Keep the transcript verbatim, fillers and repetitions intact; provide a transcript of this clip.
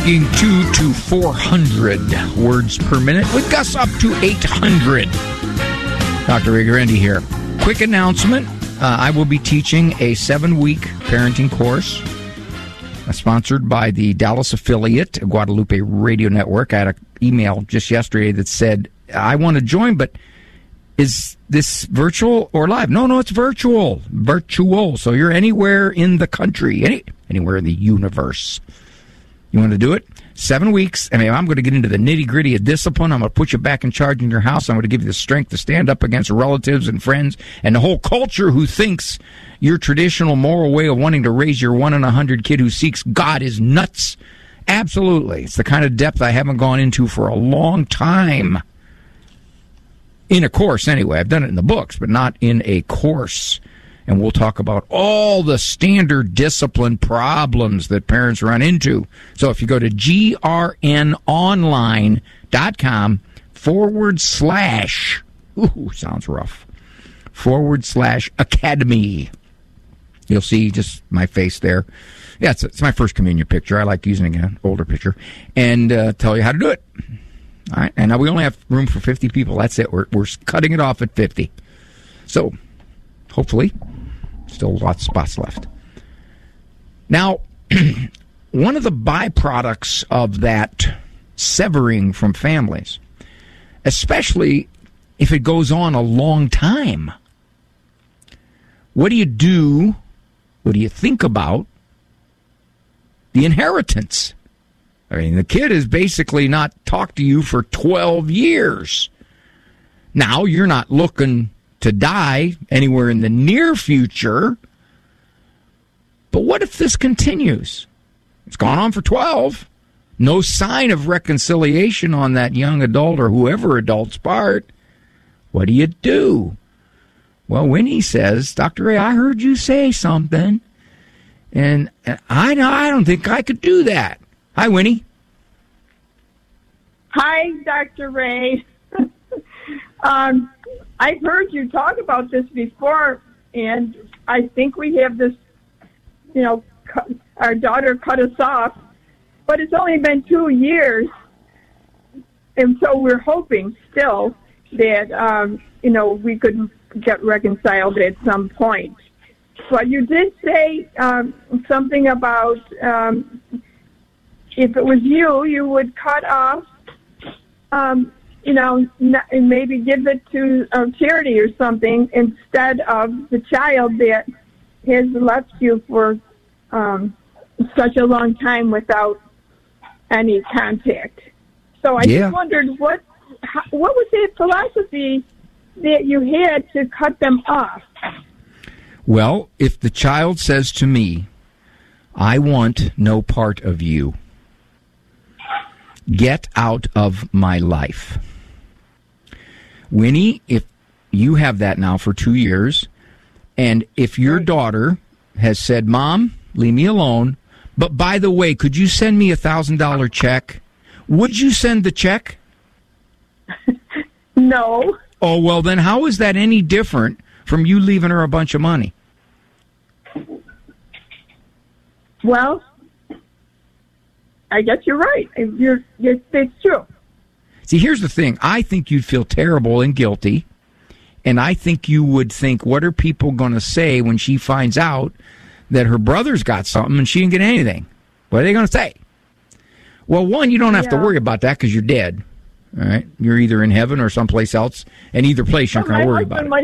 speaking two to four hundred words per minute, with gusts up to eight hundred. Doctor Ray Guarendi here. Quick announcement. Uh, I will be teaching a seven-week parenting course uh, sponsored by the Dallas affiliate, Guadalupe Radio Network. I had an email just yesterday that said, I want to join, but is this virtual or live? No, no, it's virtual. Virtual. So you're anywhere in the country, any, anywhere in the universe. You want to do it? Seven weeks. I mean, I'm going to get into the nitty-gritty of discipline. I'm going to put you back in charge in your house. I'm going to give you the strength to stand up against relatives and friends and the whole culture who thinks your traditional moral way of wanting to raise your one in a hundred kid who seeks God is nuts. Absolutely. It's the kind of depth I haven't gone into for a long time. In a course, anyway. I've done it in the books, but not in a course. And we'll talk about all the standard discipline problems that parents run into. So if you go to grnonline.com forward slash, ooh, sounds rough, forward slash academy, you'll see just my face there. Yeah, it's, it's my first communion picture. I like using an older picture. And uh, tell you how to do it. All right, and now we only have room for fifty people. That's it. We're, we're cutting it off at fifty. So, hopefully, still lots of spots left. Now, one of the byproducts of that severing from families, especially if it goes on a long time, what do you do? What do you think about the inheritance? I mean, the kid has basically not talked to you for twelve years. Now, you're not looking to die anywhere in the near future. But what if this continues? It's gone on for twelve. No sign of reconciliation on that young adult or whoever adult's part. What do you do? Well, Winnie says, Doctor Ray, I heard you say something, and I know I don't think I could do that. Hi, Winnie. Hi, Doctor Ray. um, I've heard you talk about this before, and I think we have this, you know, cu- our daughter cut us off, but it's only been two years, and so we're hoping still that, um, you know, we could get reconciled at some point. But you did say um, something about um, if it was you, you would cut off, um, you know, and maybe give it to a charity or something instead of the child that has left you for um, such a long time without any contact. So I yeah. just wondered what how, what was the philosophy that you had to cut them off? Well, if the child says to me, I want no part of you, get out of my life. Winnie, if you have that now for two years, and if your daughter has said, Mom, leave me alone, but by the way, could you send me a one thousand dollars check? Would you send the check? No. Oh, well, then how is that any different from you leaving her a bunch of money? Well, I guess you're right. You're, you're, it's true. See, here's the thing. I think you'd feel terrible and guilty, and I think you would think, what are people going to say when she finds out that her brother's got something and she didn't get anything? What are they going to say? Well, one, you don't have yeah. to worry about that because you're dead. All right? You're either in heaven or someplace else, and either place you're well, not going to worry about it. Might